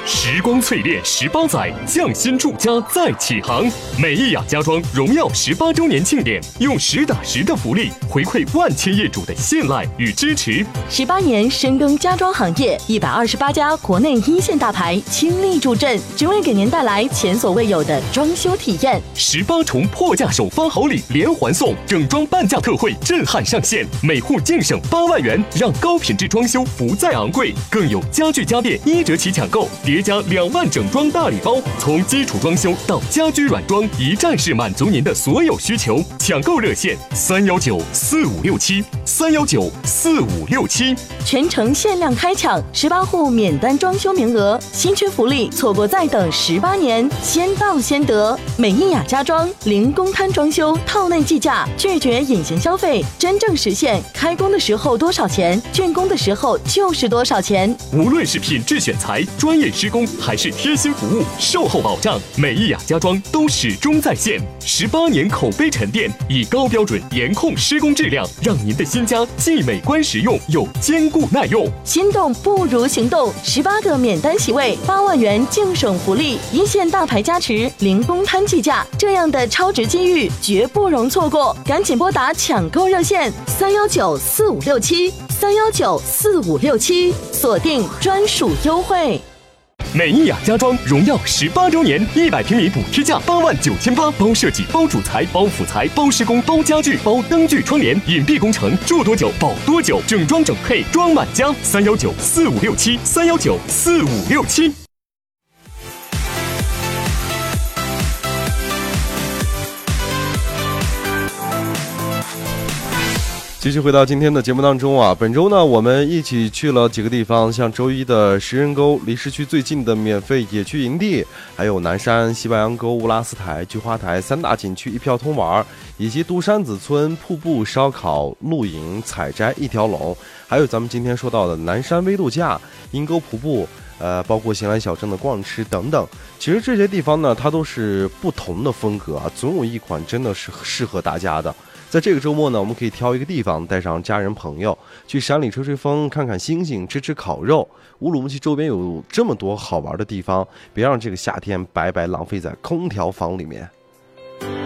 时光淬炼18载，匠心铸家再起航。美意雅家装荣耀18周年庆典，用实打实的福利回馈万千业主的信赖与支持。 18年深耕家装行业，128家国内一线大牌倾力助阵，只为给您带来前所未有的装修体验。 18重破价首发好礼连环送，整装半价特惠震撼上线，每户净省8万元，让高品质装修不再昂贵。更有家具家电1折起抢购，叠加2万整装大礼包，从基础装修到家居软装，一站式满足您的所有需求。抢购热线3194567，3194567， 全程限量开抢18户免单装修名额，新缺福利，错过再等18年，先到先得。美意雅家装零公摊装修套内计价，拒绝隐形消费，真正实现开工的时候多少钱，竣工的时候就是多少钱。 无论是品质选材、专业施工，还是贴心服务、售后保障，美意雅家装都始终在线。18年口碑沉淀，以高标准严控施工质量，让您的新家既美观实用又坚固耐用。 心动不如行动，18个免单席位，8万元净省福利，一线大牌加持，零公摊计价，这样的超值机遇绝不容错过，赶紧拨打抢购热线3194567，3194567，锁定专属优惠。 美意雅家装荣耀18周年，100平米补贴价89800，包设计、包主材、包辅材、包施工、包家具、包灯具窗帘，隐蔽工程，住多久保多久，整装整配装满家，3194567，3194567。 继续回到今天的节目当中啊，本周呢，我们一起去了几个地方，像周一的食人沟，离市区最近的免费野区营地，还有南山、西白杨沟、乌拉斯台、菊花台3大景区一票通玩，以及杜山子村瀑布烧烤、露营、采摘一条龙，还有咱们今天说到的南山微度假、阴沟瀑布。包括兴来小镇的逛吃等等，其实这些地方呢，它都是不同的风格啊，总有一款真的是适合大家的。在这个周末呢，我们可以挑一个地方，带上家人朋友，去山里吹吹风，看看星星，吃吃烤肉。乌鲁木齐周边有这么多好玩的地方，别让这个夏天白白浪费在空调房里面。